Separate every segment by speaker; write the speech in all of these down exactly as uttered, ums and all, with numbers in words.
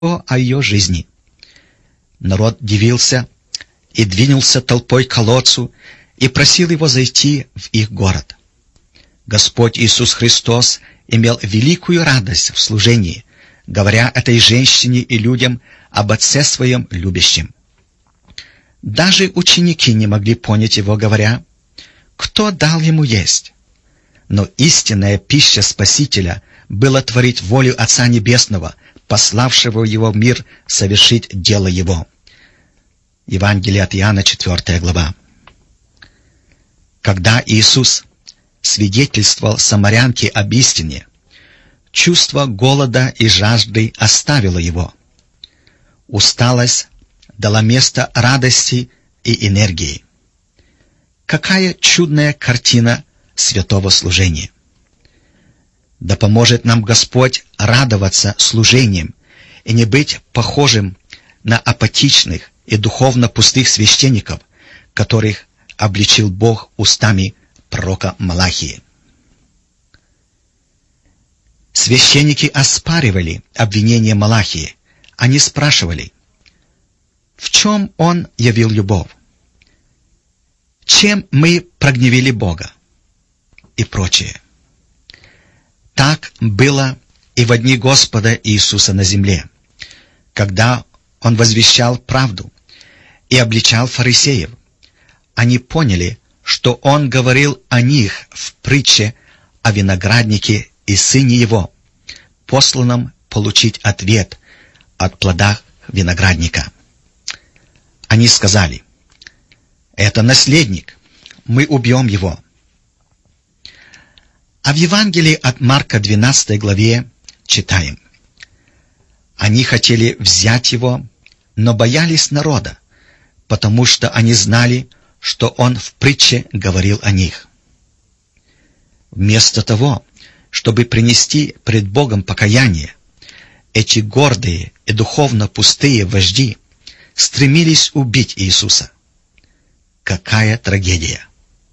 Speaker 1: о ее жизни. Народ дивился и двинулся толпой к колодцу и просил его зайти в их город. Господь Иисус Христос имел великую радость в служении, говоря этой женщине и людям об Отце Своем любящем. Даже ученики не могли понять его, говоря: «Кто дал ему есть?» Но истинная пища Спасителя была творить волю Отца Небесного, пославшего его в мир совершить дело его. Евангелие от Иоанна, четвёртая глава. Когда Иисус свидетельствовал самарянке об истине, чувство голода и жажды оставило его. Усталость дала место радости и энергии. Какая чудная картина святого служения! Да поможет нам Господь радоваться служением и не быть похожим на апатичных и духовно пустых священников, которых обличил Бог устами пророка Малахии. Священники оспаривали обвинение Малахии. Они спрашивали: в чем он явил любовь? Чем мы прогневили Бога? И прочее. Так было и в дни Господа Иисуса на земле, когда Он возвещал правду и обличал фарисеев. Они поняли, что Он говорил о них в притче о винограднике и сыне его, посланном получить ответ от плода виноградника. Они сказали: «Это наследник, мы убьем его». А в Евангелии от Марка, двенадцатой главе, читаем: «Они хотели взять его, но боялись народа, потому что они знали, что он в притче говорил о них». Вместо того, чтобы принести пред Богом покаяние, эти гордые и духовно пустые вожди стремились убить Иисуса. Какая трагедия!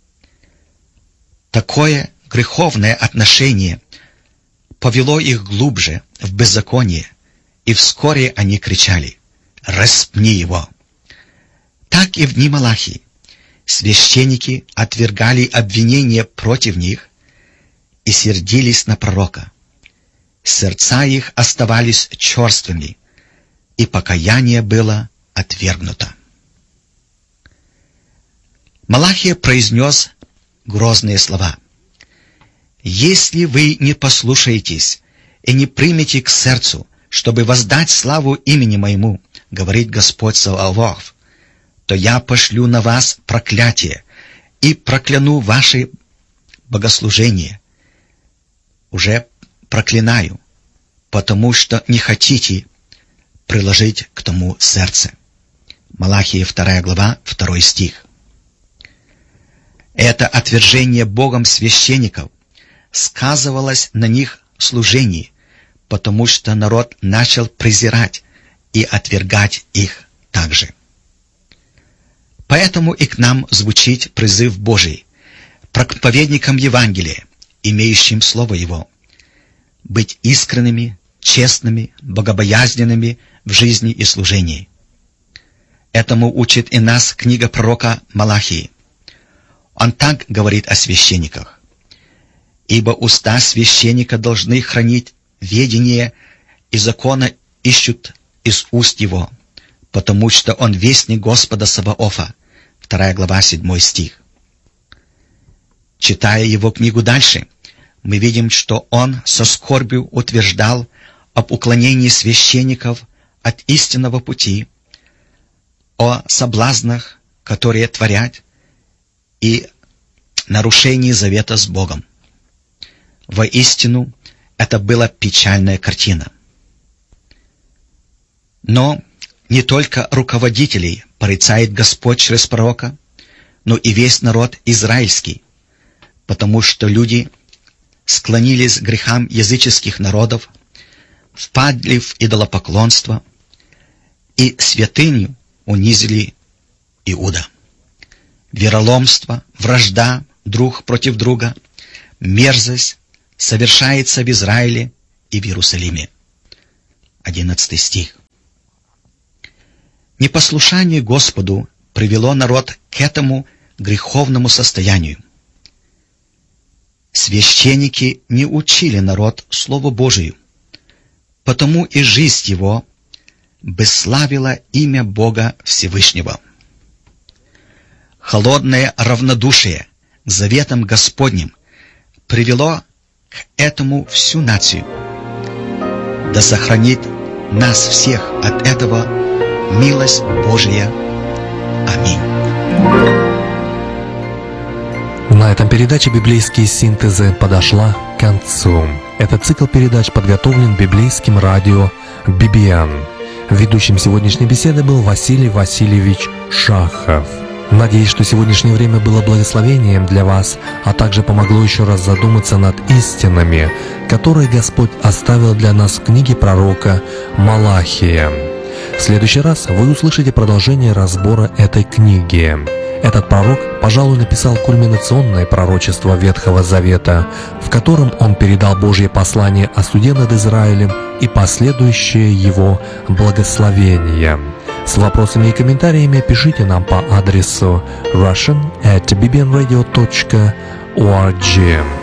Speaker 1: Такое греховное отношение повело их глубже в беззаконие, и вскоре они кричали: «Распни его!» Так и в дни Малахии священники отвергали обвинения против них и сердились на пророка. Сердца их оставались черствыми, и покаяние было отвергнуто. Малахия произнес грозные слова: «Если вы не послушаетесь и не примете к сердцу, чтобы воздать славу имени моему, говорит Господь Саваоф, то я пошлю на вас проклятие и прокляну ваши богослужения. Уже проклинаю, потому что не хотите приложить к тому сердце». Малахия, вторая глава, второй стих. Это отвержение Богом священников сказывалось на них в служении, потому что народ начал презирать и отвергать их также. Поэтому и к нам звучит призыв Божий, проповедникам Евангелия, имеющим Слово Его, быть искренними, честными, богобоязненными в жизни и служении. Этому учит и нас книга пророка Малахии. Он так говорит о священниках: «Ибо уста священника должны хранить ведение, и закона ищут из уст его, потому что он вестник Господа Саваофа». Вторая глава, седьмой стих. Читая его книгу дальше, мы видим, что он со скорбью утверждал об уклонении священников от истинного пути, о соблазнах, которые творят, и нарушении завета с Богом. Воистину, это была печальная картина. Но не только руководителей порицает Господь через пророка, но и весь народ израильский, потому что люди склонились к грехам языческих народов, впадли в идолопоклонство и святыню унизили Иуда. Вероломство, вражда друг против друга, мерзость совершается в Израиле и в Иерусалиме. одиннадцатый стих. Непослушание Господу привело народ к этому греховному состоянию. Священники не учили народ Слову Божию, потому и жизнь его бесславила имя Бога Всевышнего. Холодное равнодушие к заветам Господним привело к этому всю нацию. Да сохранит нас всех от этого милость Божия. Аминь.
Speaker 2: На этом передача «Библейские синтезы» подошла к концу. Этот цикл передач подготовлен библейским радио би би эн. Ведущим сегодняшней беседы был Василий Васильевич Шахов. Надеюсь, что сегодняшнее время было благословением для вас, а также помогло еще раз задуматься над истинами, которые Господь оставил для нас в книге пророка Малахия. В следующий раз вы услышите продолжение разбора этой книги. Этот пророк, пожалуй, написал кульминационное пророчество Ветхого Завета, в котором он передал Божье послание о суде над Израилем и последующее его благословение. С вопросами и комментариями пишите нам по адресу russian at bbnradio dot org.